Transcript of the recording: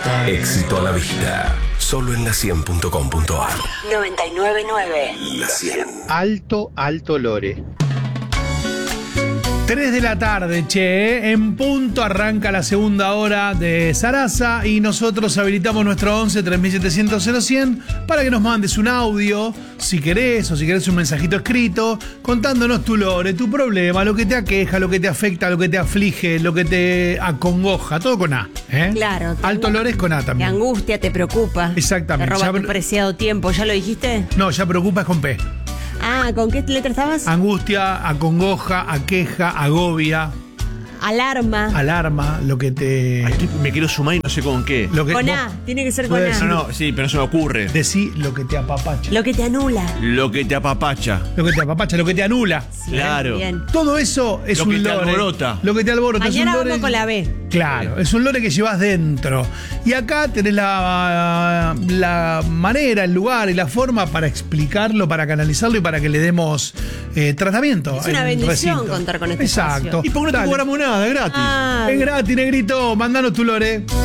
Éxito a la vista. Solo en la 100.com.ar. 99.9. La 100. Alto, alto lore. 3 de la tarde, che, en punto arranca la segunda hora de Sarasa y nosotros habilitamos nuestro 11 3700 0100 para que nos mandes un audio, si querés, o si querés un mensajito escrito, contándonos tu lore, tu problema, lo que te aqueja, lo que te afecta, lo que te aflige, lo que te acongoja, todo con A, ¿eh? Claro. Alto lore es con A Te también. angustia, te preocupa. Exactamente. Te roba tu preciado tiempo, ¿ya lo dijiste? No, ya preocupa es con P. Ah, ¿con qué letra estabas? Angustia, acongoja, aqueja, agobia, Alarma. alarma, lo que te... Me quiero sumar y no sé con qué. Lo que Con vos A, tiene que ser con puede A. ser. No, sí, pero no se me ocurre. Decí lo que te apapacha. Lo que te anula. Lo que te apapacha. Lo que te apapacha, lo que te anula. Claro. Bien. Todo eso es Lo un que te lore. alborota. Lo que te alborota. Mañana es un lore. vamos con la B. Claro, es un lore que llevas dentro. Y acá tenés la manera, el lugar y la forma para explicarlo, para canalizarlo y para que le demos tratamiento. Es una en el bendición recinto. contar con este Exacto. espacio. ¿Y por qué no te Dale. cobramos nada? Gratis. Ah, Es gratis, negrito. Mandanos tu lore.